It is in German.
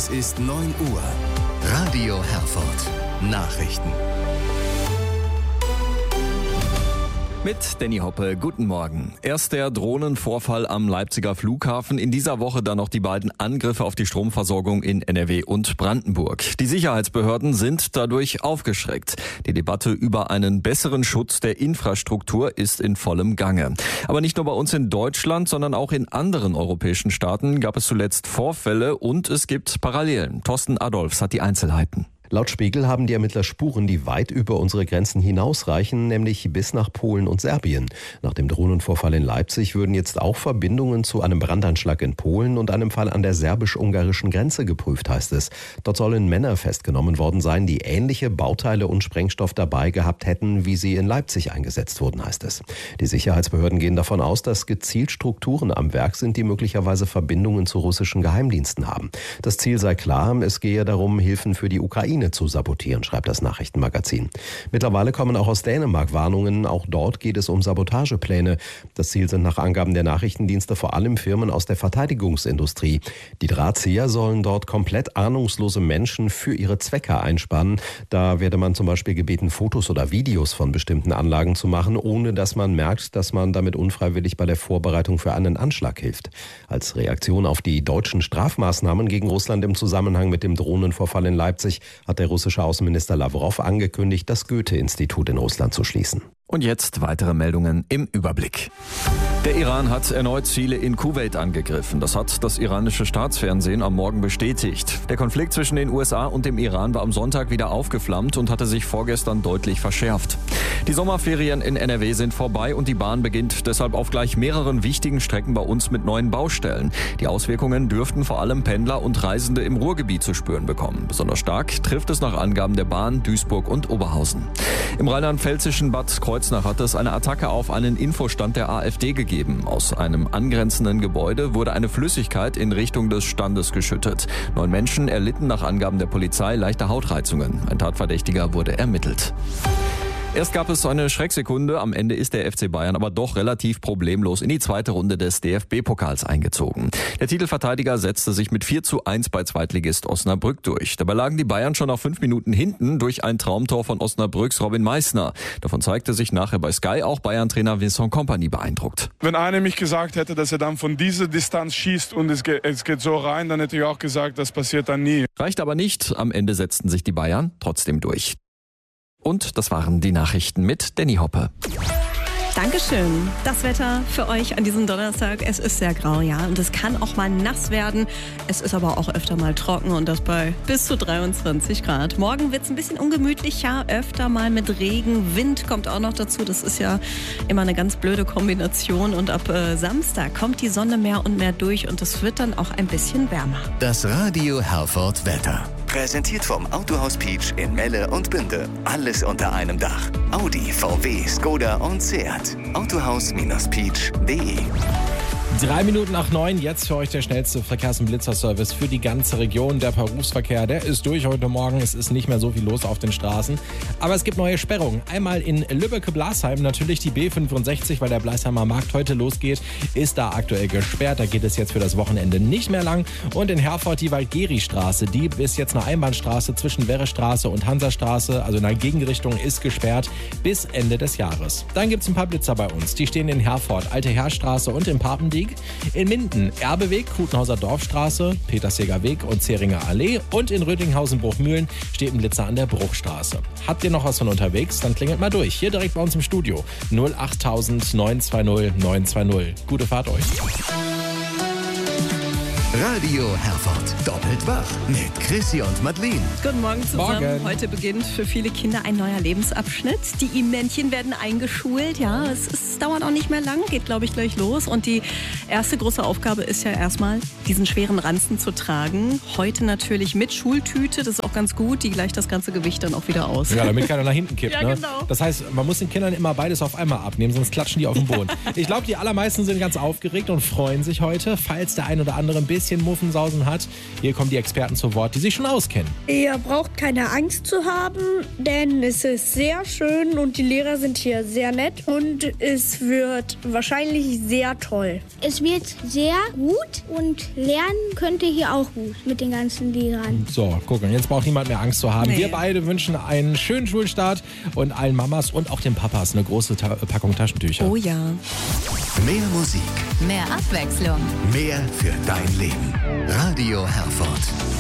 Es ist 9 Uhr. Radio Herford. Nachrichten. Mit Danny Hoppe, guten Morgen. Erst der Drohnenvorfall am Leipziger Flughafen, in dieser Woche dann noch die beiden Angriffe auf die Stromversorgung in NRW und Brandenburg. Die Sicherheitsbehörden sind dadurch aufgeschreckt. Die Debatte über einen besseren Schutz der Infrastruktur ist in vollem Gange. Aber nicht nur bei uns in Deutschland, sondern auch in anderen europäischen Staaten gab es zuletzt Vorfälle und es gibt Parallelen. Thorsten Adolfs hat die Einzelheiten. Laut Spiegel haben die Ermittler Spuren, die weit über unsere Grenzen hinausreichen, nämlich bis nach Polen und Serbien. Nach dem Drohnenvorfall in Leipzig würden jetzt auch Verbindungen zu einem Brandanschlag in Polen und einem Fall an der serbisch-ungarischen Grenze geprüft, heißt es. Dort sollen Männer festgenommen worden sein, die ähnliche Bauteile und Sprengstoff dabei gehabt hätten, wie sie in Leipzig eingesetzt wurden, heißt es. Die Sicherheitsbehörden gehen davon aus, dass gezielt Strukturen am Werk sind, die möglicherweise Verbindungen zu russischen Geheimdiensten haben. Das Ziel sei klar, es gehe darum, Hilfen für die Ukraine zu sabotieren, schreibt das Nachrichtenmagazin. Mittlerweile kommen auch aus Dänemark Warnungen. Auch dort geht es um Sabotagepläne. Das Ziel sind nach Angaben der Nachrichtendienste vor allem Firmen aus der Verteidigungsindustrie. Die Drahtzieher sollen dort komplett ahnungslose Menschen für ihre Zwecke einspannen. Da werde man zum Beispiel gebeten, Fotos oder Videos von bestimmten Anlagen zu machen, ohne dass man merkt, dass man damit unfreiwillig bei der Vorbereitung für einen Anschlag hilft. Als Reaktion auf die deutschen Strafmaßnahmen gegen Russland im Zusammenhang mit dem Drohnenvorfall in Leipzig hat der russische Außenminister Lavrov angekündigt, das Goethe-Institut in Russland zu schließen. Und jetzt weitere Meldungen im Überblick. Der Iran hat erneut Ziele in Kuwait angegriffen. Das hat das iranische Staatsfernsehen am Morgen bestätigt. Der Konflikt zwischen den USA und dem Iran war am Sonntag wieder aufgeflammt und hatte sich vorgestern deutlich verschärft. Die Sommerferien in NRW sind vorbei und die Bahn beginnt deshalb auf gleich mehreren wichtigen Strecken bei uns mit neuen Baustellen. Die Auswirkungen dürften vor allem Pendler und Reisende im Ruhrgebiet zu spüren bekommen. Besonders stark trifft es nach Angaben der Bahn Duisburg und Oberhausen. Im rheinland-pfälzischen Bad Kreuznach hat es eine Attacke auf einen Infostand der AfD gegeben. Aus einem angrenzenden Gebäude wurde eine Flüssigkeit in Richtung des Standes geschüttet. 9 Menschen erlitten nach Angaben der Polizei leichte Hautreizungen. Ein Tatverdächtiger wurde ermittelt. Erst gab es eine Schrecksekunde, am Ende ist der FC Bayern aber doch relativ problemlos in die zweite Runde des DFB-Pokals eingezogen. Der Titelverteidiger setzte sich mit 4:1 bei Zweitligist Osnabrück durch. Dabei lagen die Bayern schon nach 5 Minuten hinten durch ein Traumtor von Osnabrücks Robin Meissner. Davon zeigte sich nachher bei Sky auch Bayern-Trainer Vincent Kompany beeindruckt. Wenn einer mich gesagt hätte, dass er dann von dieser Distanz schießt und es geht so rein, dann hätte ich auch gesagt, das passiert dann nie. Reicht aber nicht, am Ende setzten sich die Bayern trotzdem durch. Und das waren die Nachrichten mit Danny Hoppe. Dankeschön. Das Wetter für euch an diesem Donnerstag. Es ist sehr grau, ja, und es kann auch mal nass werden. Es ist aber auch öfter mal trocken und das bei bis zu 23 Grad. Morgen wird es ein bisschen ungemütlicher, öfter mal mit Regen. Wind kommt auch noch dazu. Das ist ja immer eine ganz blöde Kombination. Und ab Samstag kommt die Sonne mehr und mehr durch und es wird dann auch ein bisschen wärmer. Das Radio Herford Wetter. Präsentiert vom Autohaus Peach in Melle und Bünde. Alles unter einem Dach. Audi, VW, Skoda und Seat. Autohaus-peach.de. 3 Minuten nach 9, jetzt für euch der schnellste Verkehrs- und Blitzerservice für die ganze Region. Der Berufsverkehr, der ist durch heute Morgen. Es ist nicht mehr so viel los auf den Straßen. Aber es gibt neue Sperrungen. Einmal in Lübbecke-Blasheim, natürlich die B65, weil der Bleisheimer Markt heute losgeht, ist da aktuell gesperrt. Da geht es jetzt für das Wochenende nicht mehr lang. Und in Herford die Waldgeri-Straße, die ist jetzt eine Einbahnstraße zwischen Werrestraße und Hansastraße, also in der Gegenrichtung, ist gesperrt bis Ende des Jahres. Dann gibt es ein paar Blitzer bei uns. Die stehen in Herford, Alte Herrstraße und in Papendiek. In Minden, Erbeweg, Krutenhauser Dorfstraße, Peterseger Weg und Zähringer Allee. Und in Rödinghausen-Bruchmühlen steht ein Blitzer an der Bruchstraße. Habt ihr noch was von unterwegs? Dann klingelt mal durch. Hier direkt bei uns im Studio. 08000 920 920. Gute Fahrt euch. Radio Herford. Doppelt wach mit Chrissy und Madeleine. Guten Morgen zusammen. Morgen. Heute beginnt für viele Kinder ein neuer Lebensabschnitt. Die I-Männchen werden eingeschult. Ja, es dauert auch nicht mehr lang, geht, glaube ich, gleich los. Und die erste große Aufgabe ist ja erstmal, diesen schweren Ranzen zu tragen. Heute natürlich mit Schultüte, das ist auch ganz gut. Die gleicht das ganze Gewicht dann auch wieder aus. Ja, damit keiner nach hinten kippt. Ja, ne? genau. Das heißt, man muss den Kindern immer beides auf einmal abnehmen, sonst klatschen die auf den Boden. Ich glaube, die allermeisten sind ganz aufgeregt und freuen sich heute, falls der ein oder andere ein bisschen bisschen Muffensausen hat. Hier kommen die Experten zu Wort, die sich schon auskennen. Ihr braucht keine Angst zu haben, denn es ist sehr schön und die Lehrer sind hier sehr nett und es wird wahrscheinlich sehr toll. Es wird sehr gut und lernen könnt ihr hier auch gut mit den ganzen Lehrern. So, gucken, jetzt braucht niemand mehr Angst zu haben. Nee. Wir beide wünschen einen schönen Schulstart und allen Mamas und auch den Papas eine große Packung Taschentücher. Oh ja. Mehr Musik, Mehr Abwechslung. mehr für dein Leben. Radio Herford.